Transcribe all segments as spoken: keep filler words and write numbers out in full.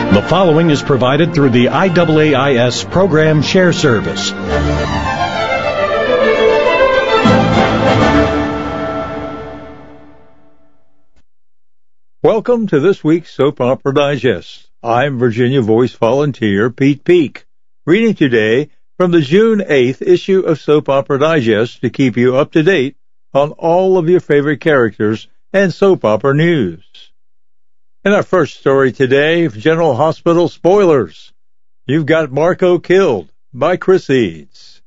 The following is provided through the I A A I S Program Share Service. Welcome to this week's Soap Opera Digest. I'm Virginia Voice volunteer Pete Peak, reading today from the June eighth issue of Soap Opera Digest to keep you up to date on all of your favorite characters and soap opera news. In our first story today, General Hospital spoilers. You've Got Marco Killed by Chris Eads.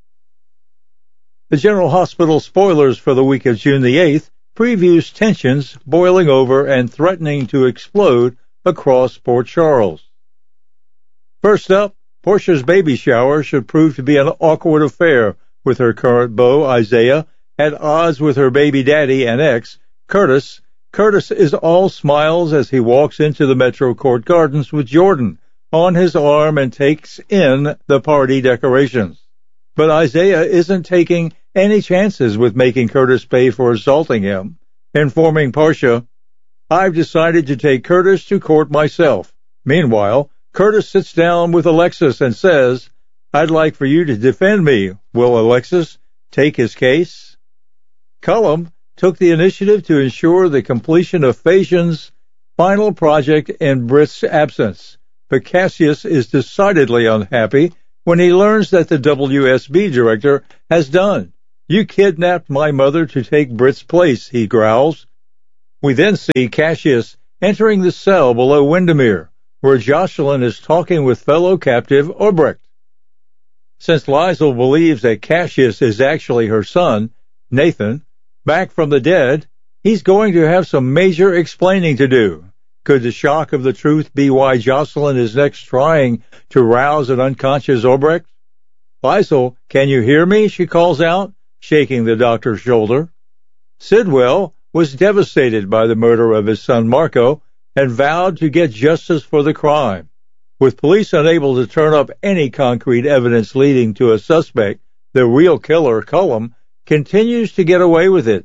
The General Hospital spoilers for the week of June the eighth previews tensions boiling over and threatening to explode across Port Charles. First up, Portia's baby shower should prove to be an awkward affair with her current beau, Isaiah, at odds with her baby daddy and ex, Curtis. Curtis is all smiles as he walks into the Metro Court Gardens with Jordan on his arm and takes in the party decorations. But Isaiah isn't taking any chances with making Curtis pay for assaulting him, informing Portia, "I've decided to take Curtis to court myself." Meanwhile, Curtis sits down with Alexis and says, "I'd like for you to defend me. Will Alexis take his case?" Cullum took the initiative to ensure the completion of Phaeton's final project in Britt's absence, but Cassius is decidedly unhappy when he learns that the W S B director has done. "You kidnapped my mother to take Britt's place," he growls. We then see Cassius entering the cell below Windermere, where Jocelyn is talking with fellow captive Obrecht. Since Liesl believes that Cassius is actually her son, Nathan, back from the dead, he's going to have some major explaining to do. Could the shock of the truth be why Jocelyn is next trying to rouse an unconscious Obrecht? "Liesl, can you hear me?" she calls out, shaking the doctor's shoulder. Sidwell was devastated by the murder of his son Marco and vowed to get justice for the crime. With police unable to turn up any concrete evidence leading to a suspect, the real killer, Cullum, continues to get away with it.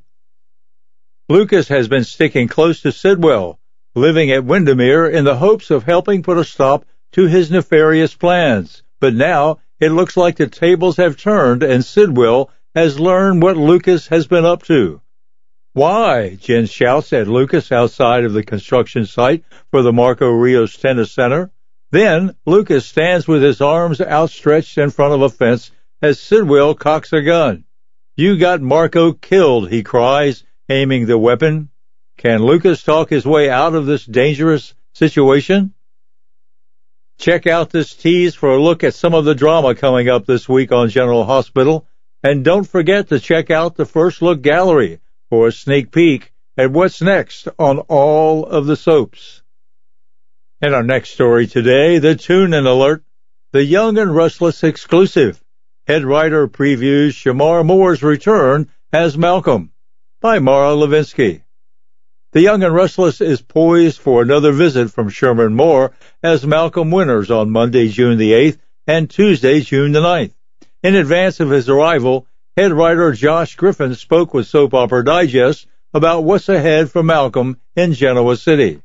Lucas has been sticking close to Sidwell, living at Windermere in the hopes of helping put a stop to his nefarious plans. But now it looks like the tables have turned and Sidwell has learned what Lucas has been up to. "Why?" Jen shouts at Lucas outside of the construction site for the Marco Rios Tennis Center. Then Lucas stands with his arms outstretched in front of a fence as Sidwell cocks a gun. "You got Marco killed," he cries, aiming the weapon. Can Lucas talk his way out of this dangerous situation? Check out this tease for a look at some of the drama coming up this week on General Hospital, and don't forget to check out the First Look Gallery for a sneak peek at what's next on all of the soaps. In our next story today, the tune-in alert, the Young and Restless exclusive. Head writer previews Shamar Moore's return as Malcolm by Mara Levinsky. The Young and Restless is poised for another visit from Sherman Moore as Malcolm Winters on Monday, June the eighth and Tuesday, June the ninth. In advance of his arrival, head writer Josh Griffin spoke with Soap Opera Digest about what's ahead for Malcolm in Genoa City.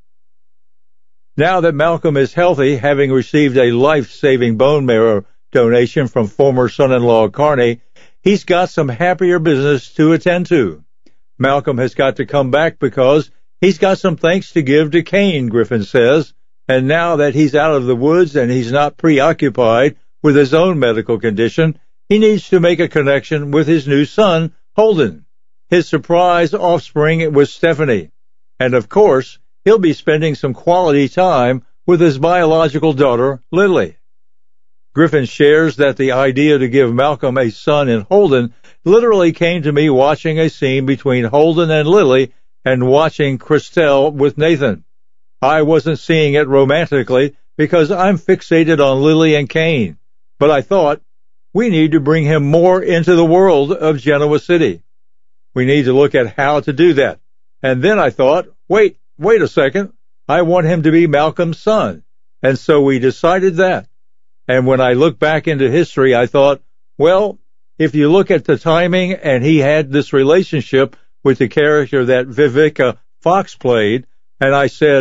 Now that Malcolm is healthy, having received a life-saving bone marrow donation from former son-in-law Carney, he's got some happier business to attend to. Malcolm has got to come back because he's got some thanks to give to Kane, Griffin says, and now that he's out of the woods and he's not preoccupied with his own medical condition, he needs to make a connection with his new son, Holden, his surprise offspring with Stephanie, and of course, he'll be spending some quality time with his biological daughter, Lily. Griffin shares that the idea to give Malcolm a son in Holden literally came to me watching a scene between Holden and Lily and watching Christelle with Nathan. I wasn't seeing it romantically because I'm fixated on Lily and Kane, but I thought, we need to bring him more into the world of Genoa City. We need to look at how to do that. And then I thought, wait, wait a second, I want him to be Malcolm's son. And so we decided that. And when I look back into history, I thought, well, if you look at the timing and he had this relationship with the character that Vivica Fox played, and I said,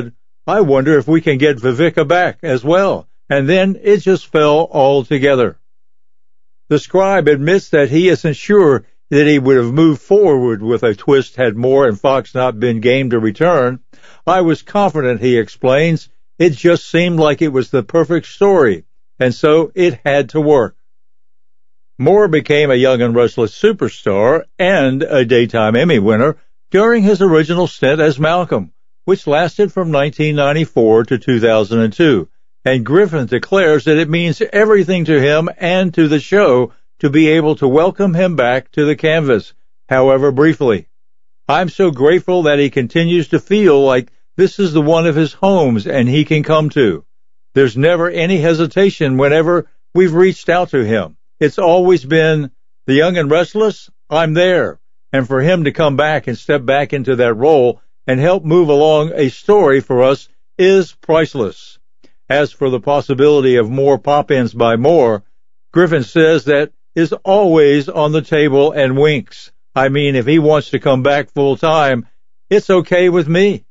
I wonder if we can get Vivica back as well. And then it just fell all together. The scribe admits that he isn't sure that he would have moved forward with a twist had Moore and Fox not been game to return. I was confident, he explains. It just seemed like it was the perfect story, and so it had to work. Moore became a Young and Restless superstar and a Daytime Emmy winner during his original stint as Malcolm, which lasted from nineteen ninety-four to two thousand two, and Griffin declares that it means everything to him and to the show to be able to welcome him back to the canvas, however briefly. I'm so grateful that he continues to feel like this is the one of his homes and he can come to. There's never any hesitation whenever we've reached out to him. It's always been, the Young and Restless, I'm there. And for him to come back and step back into that role and help move along a story for us is priceless. As for the possibility of more pop-ins by Moore, Griffin says that is always on the table and winks. I mean, if he wants to come back full time, it's okay with me.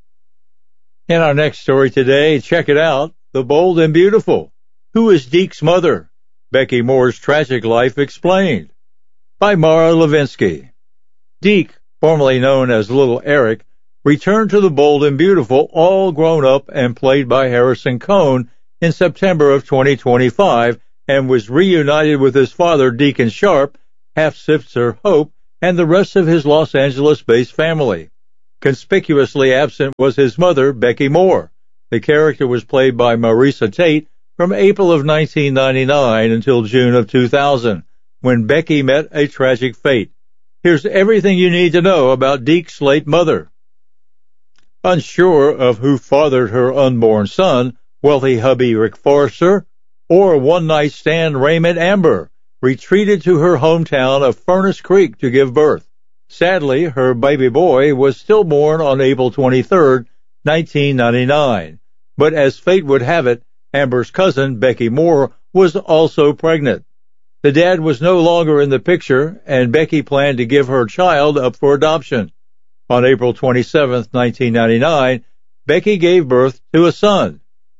In our next story today, check it out, The Bold and Beautiful. Who is Deke's mother? Becky Moore's tragic life explained. By Mara Levinsky. Deke, formerly known as Little Eric, returned to The Bold and Beautiful, all grown up and played by Harrison Cohn in September of twenty twenty-five, and was reunited with his father, Deacon Sharp, half-sister Hope, and the rest of his Los Angeles-based family. Conspicuously absent was his mother, Becky Moore. The character was played by Marisa Tate from April of nineteen ninety-nine until June of two thousand, when Becky met a tragic fate. Here's everything you need to know about Deke's late mother. Unsure of who fathered her unborn son, wealthy hubby Rick Forrester, or one-night stand Raymond Amber, retreated to her hometown of Furnace Creek to give birth. Sadly, her baby boy was stillborn on April twenty-third, nineteen ninety-nine. But as fate would have it, Amber's cousin, Becky Moore, was also pregnant. The dad was no longer in the picture, and Becky planned to give her child up for adoption. On April twenty-seventh, nineteen ninety-nine, Becky gave birth to a son.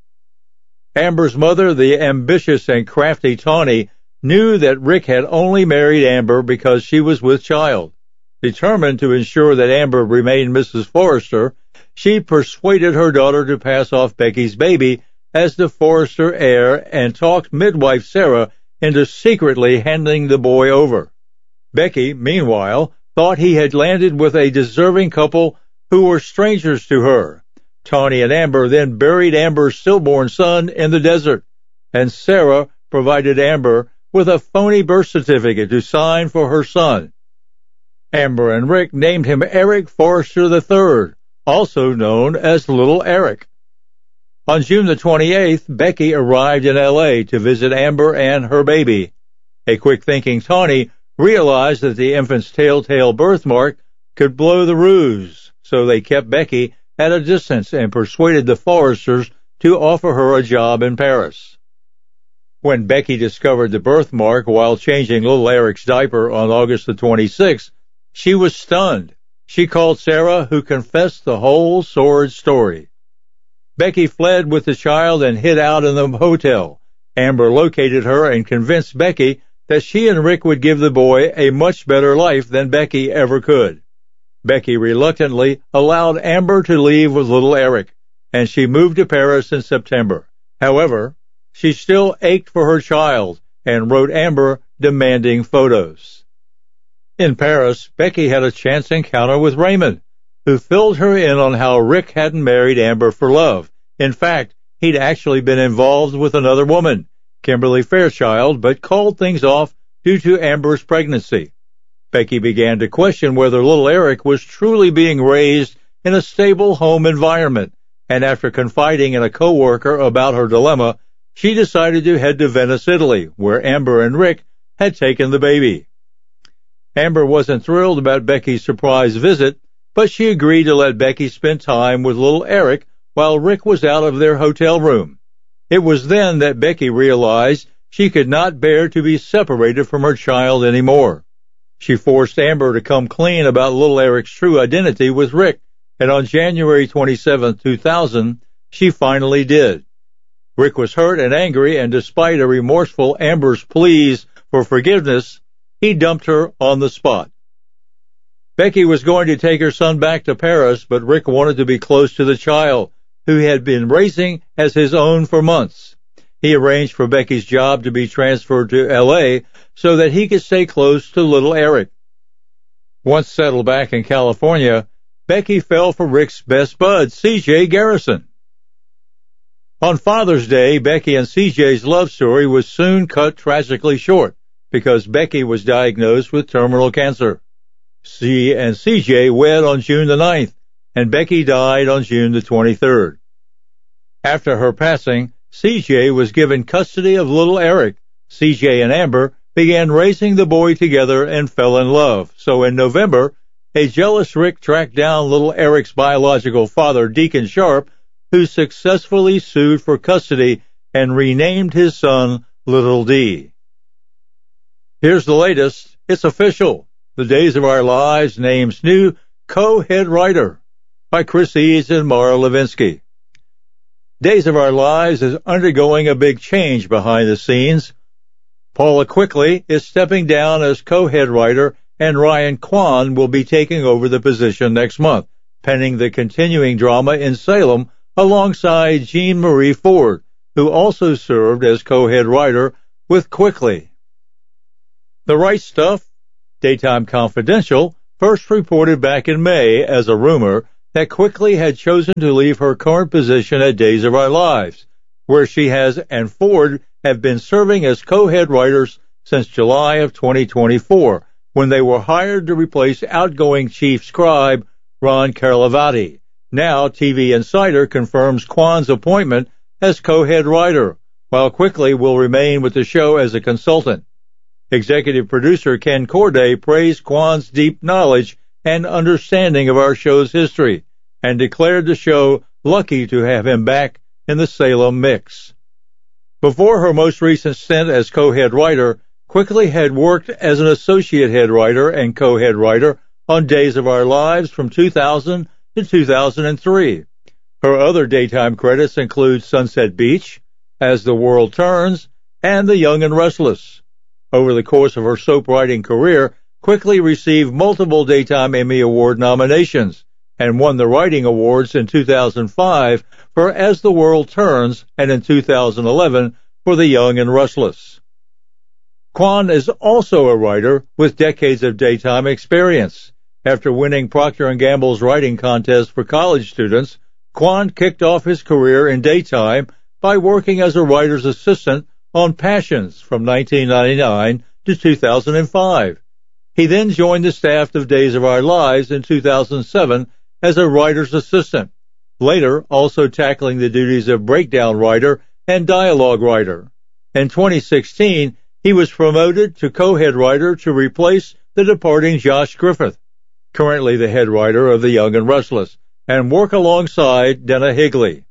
Amber's mother, the ambitious and crafty Tawny, knew that Rick had only married Amber because she was with child. Determined to ensure that Amber remained Missus Forrester, she persuaded her daughter to pass off Becky's baby as the Forrester heir and talked midwife Sarah into secretly handing the boy over. Becky, meanwhile, thought he had landed with a deserving couple who were strangers to her. Tawny and Amber then buried Amber's stillborn son in the desert, and Sarah provided Amber with a phony birth certificate to sign for her son. Amber and Rick named him Eric Forrester the third, also known as Little Eric. On June the twenty-eighth, Becky arrived in L A to visit Amber and her baby. A quick-thinking Tawny realized that the infant's telltale birthmark could blow the ruse, so they kept Becky at a distance and persuaded the Forresters to offer her a job in Paris. When Becky discovered the birthmark while changing Little Eric's diaper on August the twenty-sixth, she was stunned. She called Sarah, who confessed the whole sordid story. Becky fled with the child and hid out in the hotel. Amber located her and convinced Becky that she and Rick would give the boy a much better life than Becky ever could. Becky reluctantly allowed Amber to leave with Little Eric, and she moved to Paris in September. However, she still ached for her child and wrote Amber demanding photos. In Paris, Becky had a chance encounter with Raymond, who filled her in on how Rick hadn't married Amber for love. In fact, he'd actually been involved with another woman, Kimberly Fairchild, but called things off due to Amber's pregnancy. Becky began to question whether Little Eric was truly being raised in a stable home environment, and after confiding in a coworker about her dilemma, she decided to head to Venice, Italy, where Amber and Rick had taken the baby. Amber wasn't thrilled about Becky's surprise visit, but she agreed to let Becky spend time with Little Eric while Rick was out of their hotel room. It was then that Becky realized she could not bear to be separated from her child anymore. She forced Amber to come clean about Little Eric's true identity with Rick, and on January twenty-seventh, two thousand, she finally did. Rick was hurt and angry, and despite a remorseful Amber's pleas for forgiveness, he dumped her on the spot. Becky was going to take her son back to Paris, but Rick wanted to be close to the child, who he had been raising as his own for months. He arranged for Becky's job to be transferred to L A so that he could stay close to little Eric. Once settled back in California, Becky fell for Rick's best bud, C J Garrison. On Father's Day, Becky and C J's love story was soon cut tragically short because Becky was diagnosed with terminal cancer. C and C J wed on June the ninth, and Becky died on June the twenty-third. After her passing, C J was given custody of little Eric. C J and Amber began raising the boy together and fell in love. So in November, a jealous Rick tracked down little Eric's biological father, Deacon Sharp, who successfully sued for custody and renamed his son Little D. Here's the latest. It's official. The Days of Our Lives names new co-head writer by Chris Eads and Mara Levinsky. Days of Our Lives is undergoing a big change behind the scenes. Paula Quickly is stepping down as co-head writer, and Ryan Kwan will be taking over the position next month, penning the continuing drama in Salem alongside Jean Marie Ford, who also served as co-head writer with Quickly. The Right Stuff, Daytime Confidential, first reported back in May as a rumor that Quickly had chosen to leave her current position at Days of Our Lives, where she has and Ford have been serving as co-head writers since July of twenty twenty-four, when they were hired to replace outgoing chief scribe Ron Carlivati. Now, T V Insider confirms Kwan's appointment as co-head writer, while Quickly will remain with the show as a consultant. Executive producer Ken Corday praised Kwan's deep knowledge and understanding of our show's history, and declared the show lucky to have him back in the Salem mix. Before her most recent stint as co-head writer, Quickly had worked as an associate head writer and co-head writer on Days of Our Lives from two thousand to two thousand three. Her other daytime credits include Sunset Beach, As the World Turns, and The Young and Restless. Over the course of her soap writing career, Quickly received multiple Daytime Emmy Award nominations and won the Writing Awards in two thousand five for As the World Turns and in two thousand eleven for The Young and Restless. Kwan is also a writer with decades of daytime experience. After winning Procter and Gamble's writing contest for college students, Kwan kicked off his career in daytime by working as a writer's assistant on Passions from nineteen ninety-nine to two thousand five. He then joined the staff of Days of Our Lives in two thousand seven as a writer's assistant, later also tackling the duties of breakdown writer and dialogue writer. In twenty sixteen, he was promoted to co-head writer to replace the departing Josh Griffith, currently the head writer of The Young and Restless, and work alongside Denna Higley.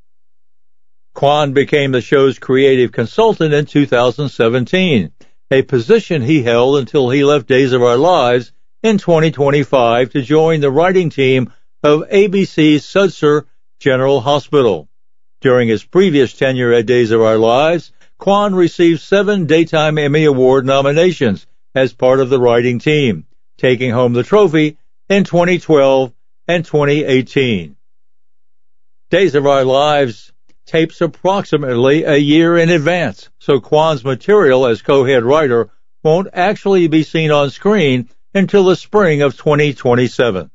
Kwan became the show's creative consultant in two thousand seventeen, a position he held until he left Days of Our Lives in twenty twenty-five to join the writing team of A B C's Sudser General Hospital. During his previous tenure at Days of Our Lives, Kwan received seven Daytime Emmy Award nominations as part of the writing team, taking home the trophy in twenty twelve and twenty eighteen. Days of Our Lives tapes approximately a year in advance, so Kwan's material as co-head writer won't actually be seen on screen until the spring of twenty twenty-seven.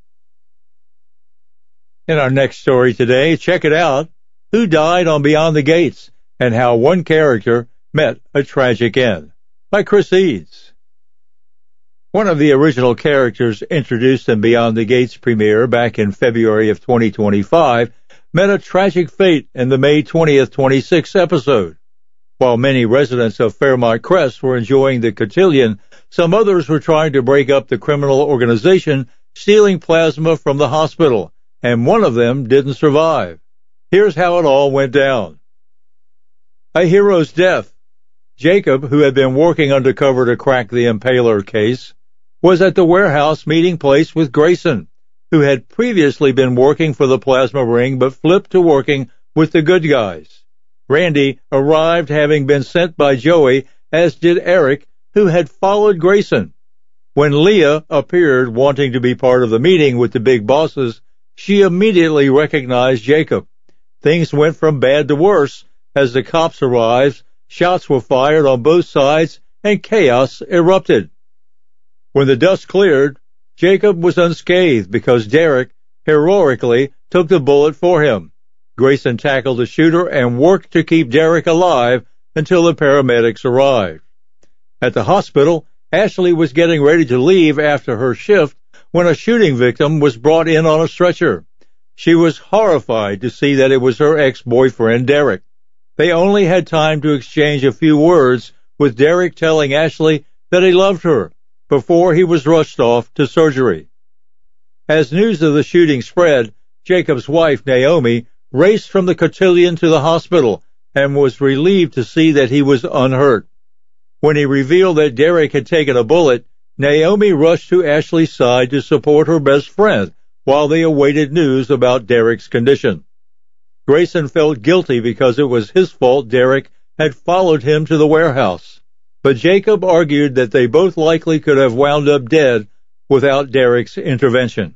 In our next story today, check it out, Who Died on Beyond the Gates and How One Character Met a Tragic End, by Chris Eads. One of the original characters introduced in Beyond the Gates premiere back in February of twenty twenty-five met a tragic fate in the May twentieth, twenty-six episode. While many residents of Fairmont Crest were enjoying the cotillion, some others were trying to break up the criminal organization stealing plasma from the hospital, and one of them didn't survive. Here's how it all went down. A hero's death. Jacob, who had been working undercover to crack the Impaler case, was at the warehouse meeting place with Grayson, who had previously been working for the Plasma Ring but flipped to working with the good guys. Randy arrived having been sent by Joey, as did Eric, who had followed Grayson. When Leah appeared wanting to be part of the meeting with the big bosses, she immediately recognized Jacob. Things went from bad to worse as the cops arrived, shots were fired on both sides, and chaos erupted. When the dust cleared, Jacob was unscathed because Derek heroically took the bullet for him. Grayson tackled the shooter and worked to keep Derek alive until the paramedics arrived. At the hospital, Ashley was getting ready to leave after her shift when a shooting victim was brought in on a stretcher. She was horrified to see that it was her ex-boyfriend, Derek. They only had time to exchange a few words, with Derek telling Ashley that he loved her before he was rushed off to surgery. As news of the shooting spread, Jacob's wife, Naomi, raced from the cotillion to the hospital and was relieved to see that he was unhurt. When he revealed that Derek had taken a bullet, Naomi rushed to Ashley's side to support her best friend while they awaited news about Derek's condition. Grayson felt guilty because it was his fault Derek had followed him to the warehouse, but Jacob argued that they both likely could have wound up dead without Derek's intervention.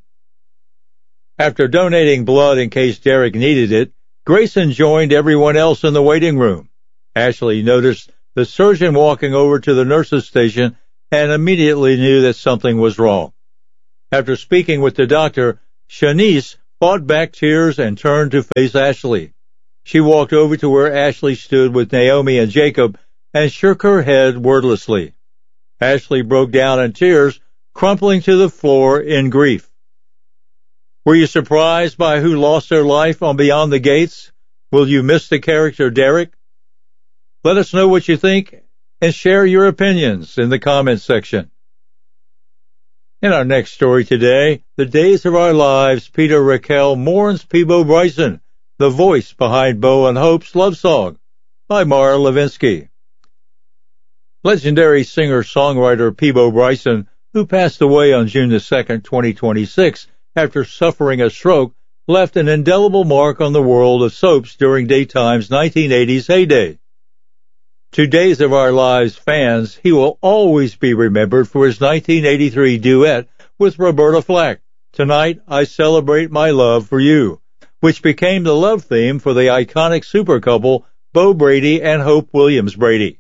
After donating blood in case Derek needed it, Grayson joined everyone else in the waiting room. Ashley noticed the surgeon walking over to the nurse's station and immediately knew that something was wrong. After speaking with the doctor, Shanice fought back tears and turned to face Ashley. She walked over to where Ashley stood with Naomi and Jacob and shook her head wordlessly. Ashley broke down in tears, crumpling to the floor in grief. Were you surprised by who lost their life on Beyond the Gates? Will you miss the character Derek? Let us know what you think and share your opinions in the comments section. In our next story today, The Days of Our Lives, Peter Raquel mourns Peabo Bryson, the voice behind Bo and Hope's love song, by Mara Levinsky. Legendary singer-songwriter Peabo Bryson, who passed away on June the second, twenty twenty-six, after suffering a stroke, left an indelible mark on the world of soaps during daytime's nineteen eighties heyday. To Days of Our Lives fans, he will always be remembered for his nineteen eighty-three duet with Roberta Flack, Tonight I Celebrate My Love for You, which became the love theme for the iconic super couple Bo Brady and Hope Williams Brady.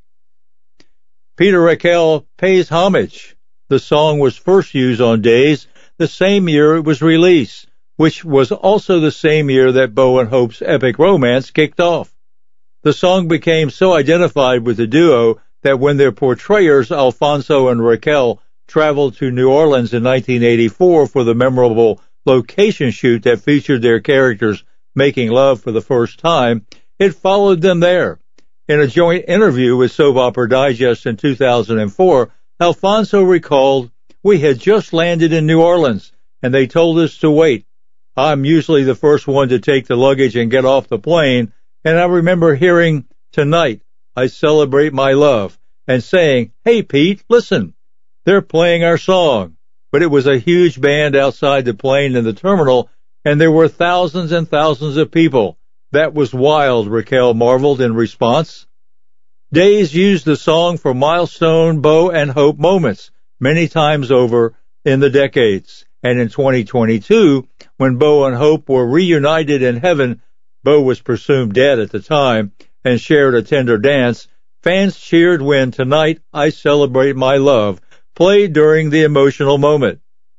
Peter Raquel pays homage. The song was first used on Days the same year it was released, which was also the same year that Bo and Hope's epic romance kicked off. The song became so identified with the duo that when their portrayers, Alfonso and Raquel, traveled to New Orleans in nineteen eighty-four for the memorable location shoot that featured their characters making love for the first time, it followed them there. In a joint interview with Soap Opera Digest in two thousand four, Alfonso recalled, "We had just landed in New Orleans, and they told us to wait. I'm usually the first one to take the luggage and get off the plane, and I remember hearing, 'Tonight I Celebrate My Love,' and saying, 'Hey, Pete, listen, they're playing our song.' But it was a huge band outside the plane in the terminal, and there were thousands and thousands of people. That was wild," Raquel marveled in response. Days used the song for milestone Bo and Hope moments many times over in the decades, and in twenty twenty-two, when Bo and Hope were reunited in heaven, Bo was presumed dead at the time, and shared a tender dance, fans cheered when Tonight I Celebrate My Love played during the emotional moment.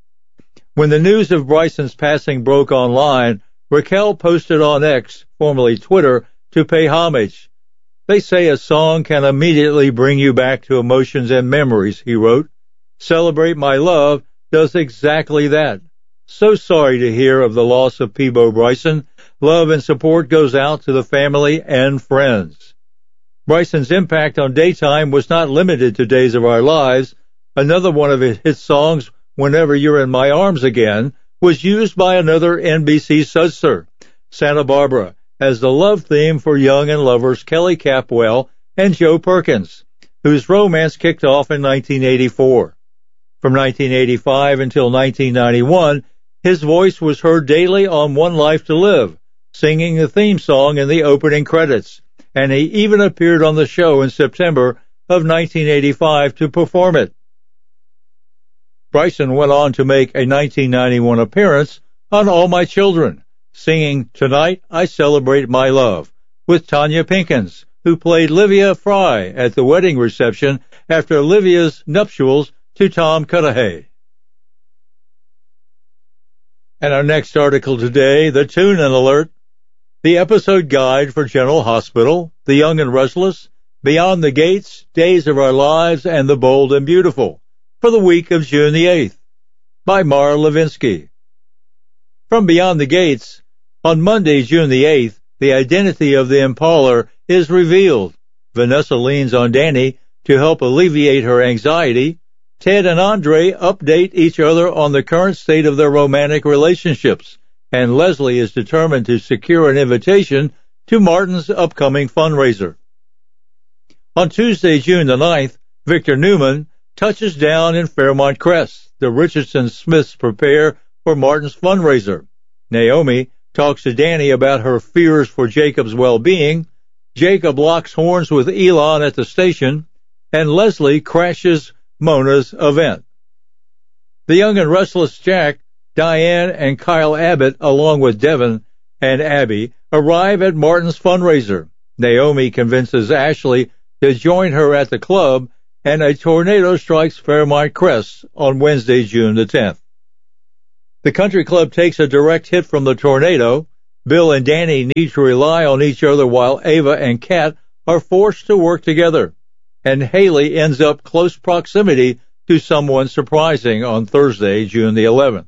When the news of Bryson's passing broke online, Raquel posted on X, formerly Twitter, to pay homage. "They say a song can immediately bring you back to emotions and memories," he wrote. "Celebrate My Love does exactly that. So sorry to hear of the loss of Peabo Bryson. Love and support goes out to the family and friends." Bryson's impact on daytime was not limited to Days of Our Lives. Another one of his hit songs, Whenever You're in My Arms Again, was used by another N B C sister, Santa Barbara, as the love theme for Young and Lovers Kelly Capwell and Joe Perkins, whose romance kicked off in nineteen eighty-four. From nineteen eighty-five until nineteen ninety-one, his voice was heard daily on One Life to Live, singing the theme song in the opening credits, and he even appeared on the show in September of nineteen eighty-five to perform it. Bryson went on to make a nineteen ninety-one appearance on All My Children, singing Tonight I Celebrate My Love, with Tanya Pinkins, who played Livia Fry at the wedding reception after Livia's nuptials to Tom Cudahy. And our next article today, the Tune-In Alert, the episode guide for General Hospital, The Young and Restless, Beyond the Gates, Days of Our Lives, and The Bold and Beautiful, for the week of June the eighth, by Mara Levinsky. From Beyond the Gates, on Monday, June the eighth, the identity of the impaler is revealed. Vanessa leans on Danny to help alleviate her anxiety. Ted and Andre update each other on the current state of their romantic relationships, and Leslie is determined to secure an invitation to Martin's upcoming fundraiser. On Tuesday, June the ninth, Victor Newman touches down in Fairmont Crest. The Richardson Smiths prepare for Martin's fundraiser. Naomi talks to Danny about her fears for Jacob's well-being. Jacob locks horns with Elon at the station, and Leslie crashes Mona's event. The Young and Restless Jack, Diane, and Kyle Abbott, along with Devin and Abby, arrive at Martin's fundraiser. Naomi convinces Ashley to join her at the club, and a tornado strikes Fairmont Crest on Wednesday, June the tenth. The country club takes a direct hit from the tornado. Bill and Danny need to rely on each other while Ava and Kat are forced to work together, and Haley ends up close proximity to someone surprising on Thursday, June the eleventh.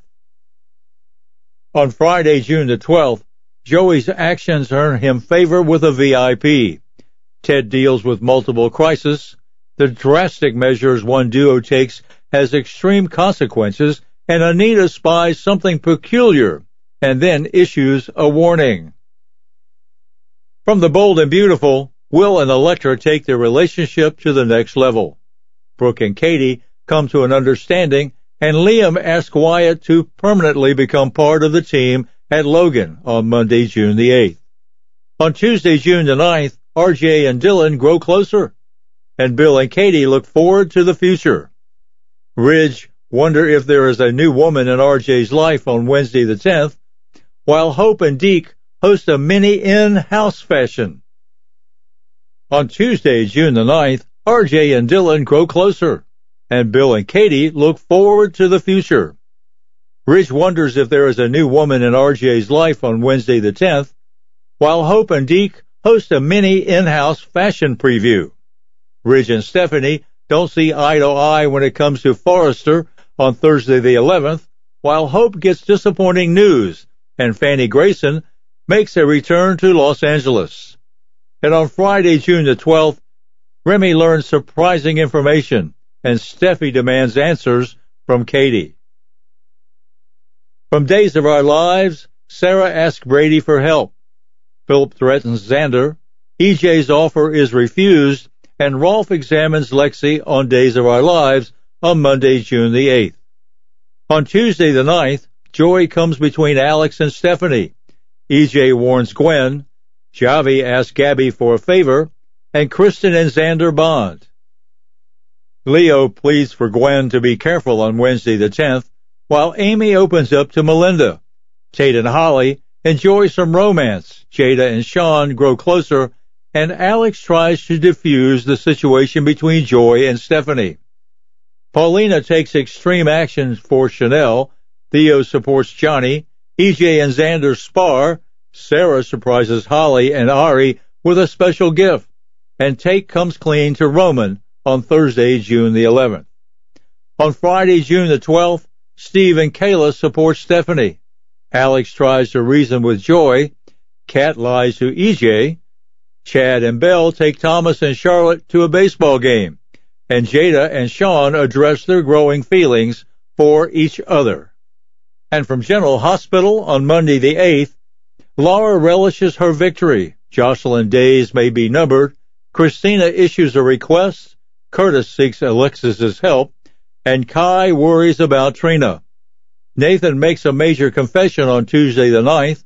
On Friday, June the twelfth, Joey's actions earn him favor with a V I P. Ted deals with multiple crises. The drastic measures one duo takes has extreme consequences, and Anita spies something peculiar and then issues a warning. From The Bold and Beautiful, Will and Electra take their relationship to the next level. Brooke and Katie come to an understanding, and Liam asks Wyatt to permanently become part of the team at Logan on Monday, June the eighth. On Tuesday, June the ninth, R J and Dylan grow closer, and Bill and Katie look forward to the future. Ridge wonder if there is a new woman in R J's life on Wednesday the tenth, while Hope and Deke host a mini in-house fashion. On Tuesday, June the ninth, R J and Dylan grow closer, and Bill and Katie look forward to the future. Ridge wonders if there is a new woman in R J's life on Wednesday the tenth, while Hope and Deke host a mini in-house fashion preview. Ridge and Stephanie don't see eye to eye when it comes to Forrester on Thursday the eleventh, while Hope gets disappointing news, and Fanny Grayson makes a return to Los Angeles. And on Friday, June the twelfth, Remy learns surprising information, and Steffi demands answers from Katie. From Days of Our Lives, Sarah asks Brady for help. Philip threatens Xander. E J's offer is refused, and Rolf examines Lexi on Days of Our Lives on Monday, June the eighth. On Tuesday the ninth, Joey comes between Alex and Stephanie. E J warns Gwen. Javi asks Gabby for a favor, and Kristen and Xander bond. Leo pleads for Gwen to be careful on Wednesday the tenth, while Amy opens up to Melinda. Tate and Holly enjoy some romance. Jada and Sean grow closer, and Alex tries to diffuse the situation between Joy and Stephanie. Paulina takes extreme action for Chanel. Theo supports Johnny. E J and Xander spar. Sarah surprises Holly and Ari with a special gift. And Tate comes clean to Roman on Thursday, June the eleventh. On Friday, June the twelfth, Steve and Kayla support Stephanie. Alex tries to reason with Joy. Kat lies to E J. Chad and Belle take Thomas and Charlotte to a baseball game, and Jada and Sean address their growing feelings for each other. And from General Hospital on Monday the eighth, Laura relishes her victory. Jocelyn days may be numbered. Christina issues a request. Curtis seeks Alexis's help, and Kai worries about Trina. Nathan makes a major confession on Tuesday the ninth.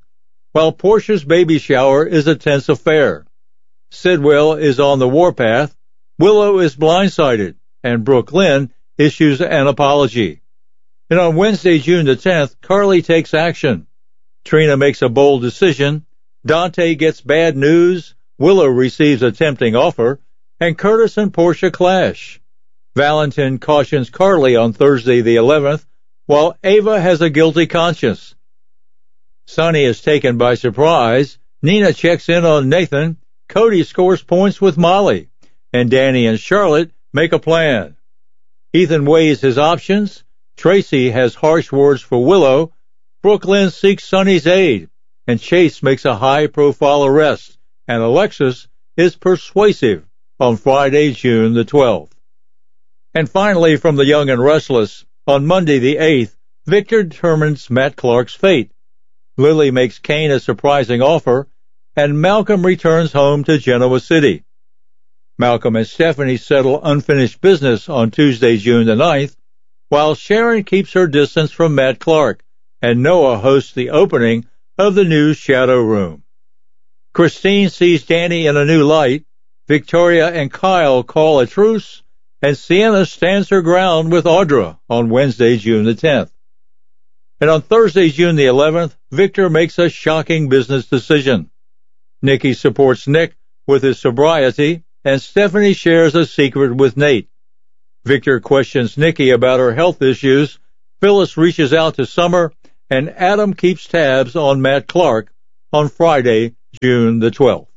while Portia's baby shower is a tense affair. Sidwell is on the warpath, Willow is blindsided, and Brooke Lynn issues an apology. And on Wednesday, June the tenth, Carly takes action. Trina makes a bold decision, Dante gets bad news, Willow receives a tempting offer, and Curtis and Portia clash. Valentin cautions Carly on Thursday the eleventh, while Ava has a guilty conscience. Sonny is taken by surprise, Nina checks in on Nathan, Cody scores points with Molly, and Danny and Charlotte make a plan. Ethan weighs his options, Tracy has harsh words for Willow, Brooke Lynn seeks Sonny's aid, and Chase makes a high-profile arrest, and Alexis is persuasive on Friday, June the twelfth. And finally, from The Young and Restless, on Monday the eighth, Victor determines Matt Clark's fate. Lily makes Kane a surprising offer, and Malcolm returns home to Genoa City. Malcolm and Stephanie settle unfinished business on Tuesday, June the ninth, while Sharon keeps her distance from Matt Clark, and Noah hosts the opening of the new Shadow Room. Christine sees Danny in a new light, Victoria and Kyle call a truce, and Sienna stands her ground with Audra on Wednesday, June the tenth. And on Thursday, June the eleventh, Victor makes a shocking business decision. Nikki supports Nick with his sobriety, and Stephanie shares a secret with Nate. Victor questions Nikki about her health issues, Phyllis reaches out to Summer, and Adam keeps tabs on Matt Clark on Friday, June the twelfth.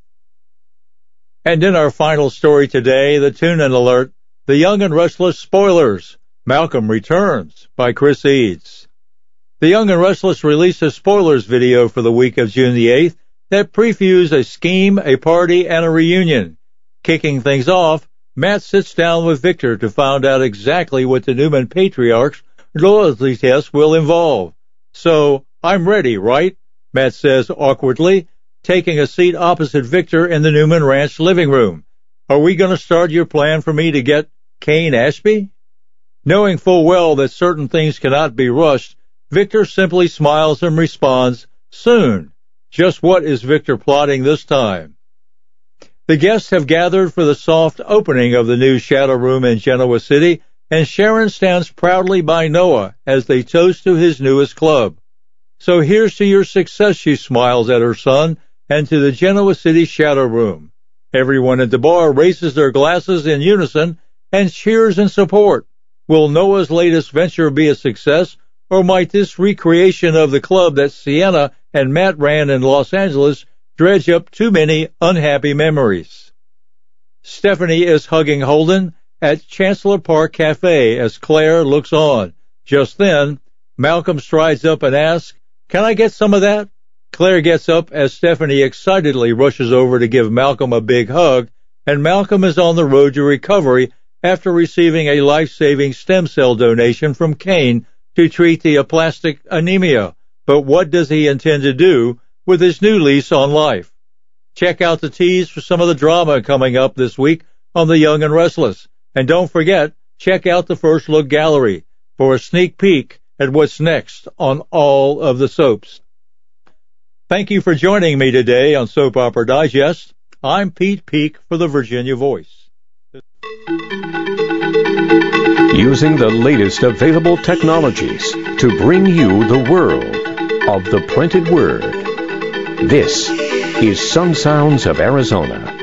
And in our final story today, the tune-in alert, The Young and Restless spoilers, Malcolm Returns by Chris Eads. The Young and Restless released a spoilers video for the week of June the eighth that previews a scheme, a party, and a reunion. Kicking things off, Matt sits down with Victor to find out exactly what the Newman Patriarch's loyalty test will involve. So, I'm ready, right? Matt says awkwardly, taking a seat opposite Victor in the Newman Ranch living room. Are we going to start your plan for me to get Kane Ashby? Knowing full well that certain things cannot be rushed, Victor simply smiles and responds, soon. Just what is Victor plotting this time? The guests have gathered for the soft opening of the new Shadow Room in Genoa City, and Sharon stands proudly by Noah as they toast to his newest club. So here's to your success, she smiles at her son, and to the Genoa City Shadow Room. Everyone at the bar raises their glasses in unison and cheers in support. Will Noah's latest venture be a success, or might this recreation of the club that Sienna and Matt ran in Los Angeles dredge up too many unhappy memories? Stephanie is hugging Holden at Chancellor Park Cafe as Claire looks on. Just then, Malcolm strides up and asks, can I get some of that? Claire gets up as Stephanie excitedly rushes over to give Malcolm a big hug, and Malcolm is on the road to recovery after receiving a life-saving stem cell donation from Kane to treat the aplastic anemia. But what does he intend to do with his new lease on life? Check out the tease for some of the drama coming up this week on The Young and Restless. And don't forget, check out the First Look Gallery for a sneak peek at what's next on all of the soaps. Thank you for joining me today on Soap Opera Digest. I'm Pete Peak for the Virginia Voice. Using the latest available technologies to bring you the world of the printed word. This is Some Sounds of Arizona.